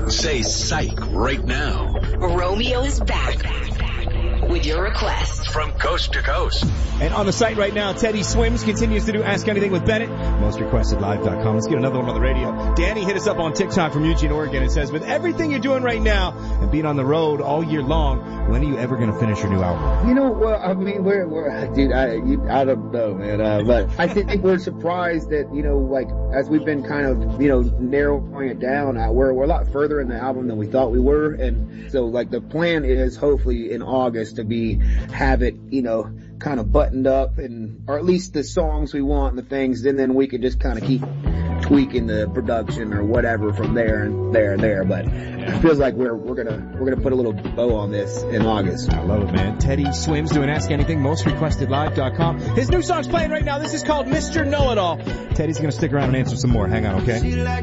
Say psych right now. Romeo is back with your request. From coast to coast. And on the site right now, Teddy Swims continues to do Ask Anything with Bennett. MostRequestedLive.com. Let's get another one on the radio. Danny hit us up on TikTok from Eugene, Oregon, and says, with everything you're doing right now and being on the road all year long, when are you ever going to finish your new album? You know, well, I mean, dude, I don't know, man. But I think we're surprised that, you know, like, as we've been kind of, you know, narrowing it down, we're a lot further in the album than we thought we were. And so, like, the plan is hopefully in August to have it, you know, kind of buttoned up, or at least the songs we want and the things, and then we could just kind of keep tweaking the production or whatever from there and there. But it feels like we're gonna put a little bow on this in August. I love it, man. Teddy Swims doing Ask Anything, MostRequestedLive.com. His new song's playing right now. This is called Mr. Know-It-All. Teddy's gonna stick around and answer some more. Hang on, okay?